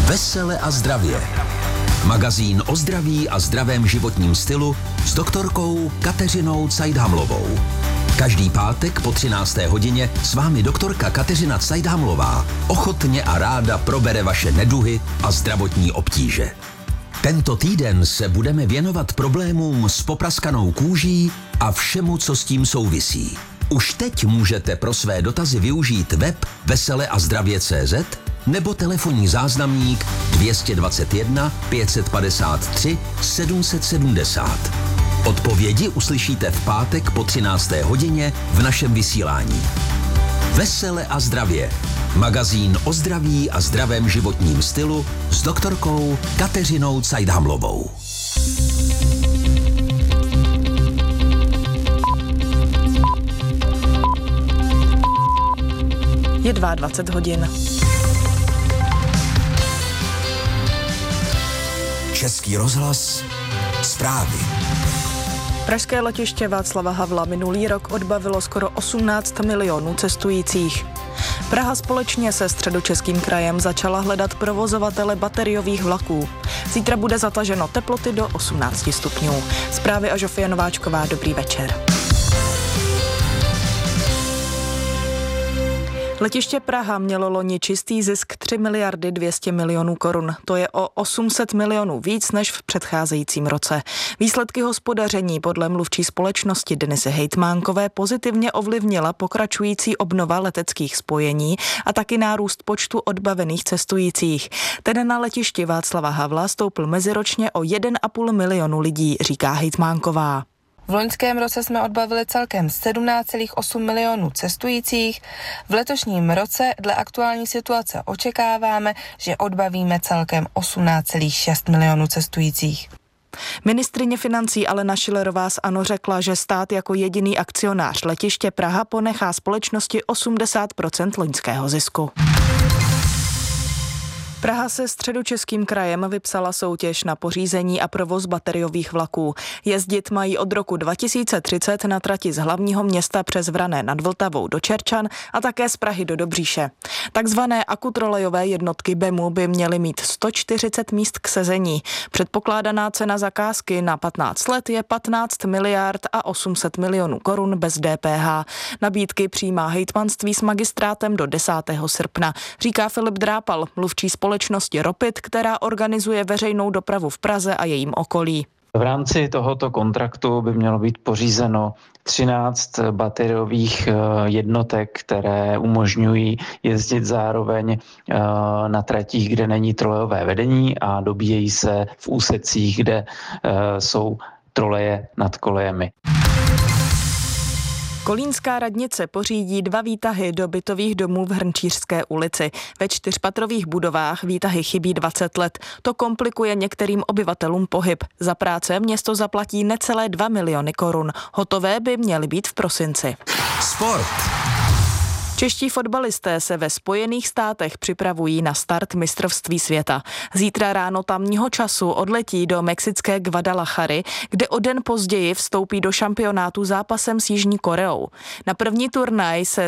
Vesele a zdravě. Magazín o zdraví a zdravém životním stylu s doktorkou Kateřinou Cajdhamlovou. Každý pátek po 13. hodině s vámi doktorka Kateřina Cajdhamlová ochotně a ráda probere vaše neduhy a zdravotní obtíže. Tento týden se budeme věnovat problémům s popraskanou kůží a všemu, co s tím souvisí. Už teď můžete pro své dotazy využít web veseleazdravě.cz nebo telefonní záznamník 221 553 770. Odpovědi uslyšíte v pátek po 13. hodině v našem vysílání. Vesele a zdravě. Magazín o zdraví a zdravém životním stylu s doktorkou Kateřinou Cajdhamlovou. Je 22 hodin. Český rozhlas, zprávy. Pražské letiště Václava Havla minulý rok odbavilo skoro 18 milionů cestujících. Praha společně se Středočeským krajem začala hledat provozovatele bateriových vlaků. Zítra bude zataženo teploty do 18 stupňů. Zprávy a Žofie Nováčková, dobrý večer. Letiště Praha mělo loni čistý zisk 3 miliardy 200 milionů korun. To je o 800 milionů víc než v předcházejícím roce. Výsledky hospodaření podle mluvčí společnosti Denisy Hejtmánkové pozitivně ovlivnila pokračující obnova leteckých spojení a taky nárůst počtu odbavených cestujících. Ten na letišti Václava Havla stoupl meziročně o 1,5 milionu lidí, říká Hejtmánková. V loňském roce jsme odbavili celkem 17,8 milionů cestujících. V letošním roce dle aktuální situace očekáváme, že odbavíme celkem 18,6 milionů cestujících. Ministryně financí Alena Schillerová z ANO řekla, že stát jako jediný akcionář letiště Praha ponechá společnosti 80% loňského zisku. Praha se Středočeským krajem vypsala soutěž na pořízení a provoz bateriových vlaků. Jezdit mají od roku 2030 na trati z hlavního města přes Vrané nad Vltavou do Čerčan a také z Prahy do Dobříše. Takzvané akutrolejové jednotky BEMu by měly mít 140 míst k sezení. Předpokládaná cena zakázky na 15 let je 15 miliard a 800 milionů korun bez DPH. Nabídky přijímá hejtmanství s magistrátem do 10. srpna, říká Filip Drápal, mluvčí společnosti Ropit, která organizuje veřejnou dopravu v Praze a jejím okolí. V rámci tohoto kontraktu by mělo být pořízeno 13 bateriových jednotek, které umožňují jezdit zároveň na tratích, kde není trolejové vedení a dobíjejí se v úsecích, kde jsou troleje nad kolejemi. Kolínská radnice pořídí 2 výtahy do bytových domů v Hrnčířské ulici. Ve 4patrových budovách výtahy chybí 20 let. To komplikuje některým obyvatelům pohyb. Za práce město zaplatí necelé 2 miliony korun. Hotové by měly být v prosinci. Sport. Čeští fotbalisté se ve Spojených státech připravují na start mistrovství světa. Zítra ráno tamního času odletí do mexické Guadalajary, kde o den později vstoupí do šampionátu zápasem s Jižní Koreou. Na první turnaj se